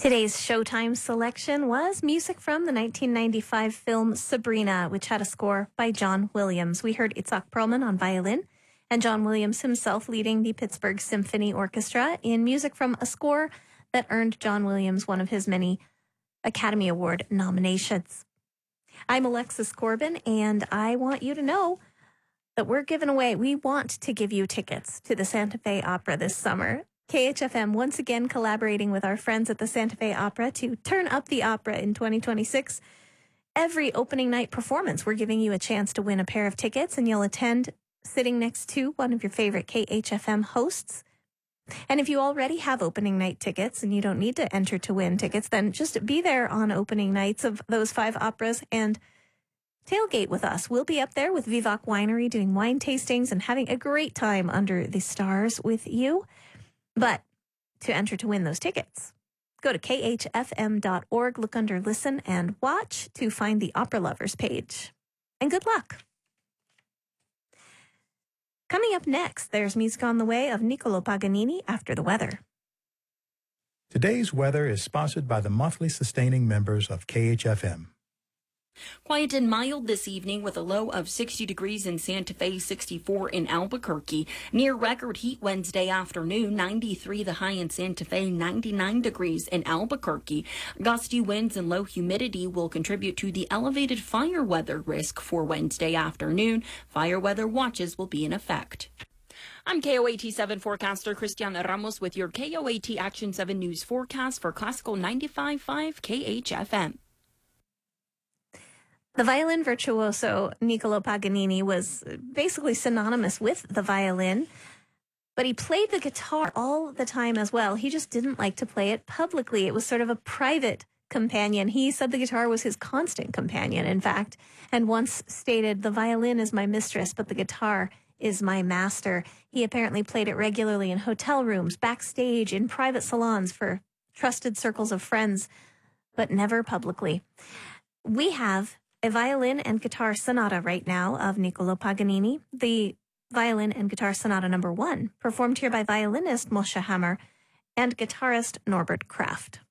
Today's Showtime selection was music from the 1995 film Sabrina, which had a score by John Williams. We heard Itzhak Perlman on violin and John Williams himself leading the Pittsburgh Symphony Orchestra in music from a score that earned John Williams one of his many Academy Award nominations. I'm Alexis Corbin, and I want you to know that we want to give you tickets to the Santa Fe Opera this summer. KHFM once again collaborating with our friends at the Santa Fe Opera to turn up the opera in 2026. Every opening night performance, we're giving you a chance to win a pair of tickets, and you'll attend sitting next to one of your favorite KHFM hosts. And if you already have opening night tickets and you don't need to enter to win tickets, then just be there on opening nights of those 5 operas and tailgate with us. We'll be up there with Vivac Winery doing wine tastings and having a great time under the stars with you. But to enter to win those tickets, go to khfm.org, look under Listen and Watch to find the Opera Lovers page. And good luck. Coming up next, there's music on the way of Niccolo Paganini after the weather. Today's weather is sponsored by the monthly sustaining members of KHFM. Quiet and mild this evening with a low of 60 degrees in Santa Fe, 64 in Albuquerque. Near record heat Wednesday afternoon, 93 the high in Santa Fe, 99 degrees in Albuquerque. Gusty winds and low humidity will contribute to the elevated fire weather risk for Wednesday afternoon. Fire weather watches will be in effect. I'm KOAT 7 forecaster Cristiana Ramos with your KOAT Action 7 News forecast for Classical 95.5 KHFM. The violin virtuoso Niccolo Paganini was basically synonymous with the violin, but he played the guitar all the time as well. He just didn't like to play it publicly. It was sort of a private companion. He said the guitar was his constant companion, in fact, and once stated, "The violin is my mistress, but the guitar is my master." He apparently played it regularly in hotel rooms, backstage, in private salons for trusted circles of friends, but never publicly. We have a violin and guitar sonata right now of Niccolo Paganini, the violin and guitar sonata number 1, performed here by violinist Moshe Hammer and guitarist Norbert Kraft.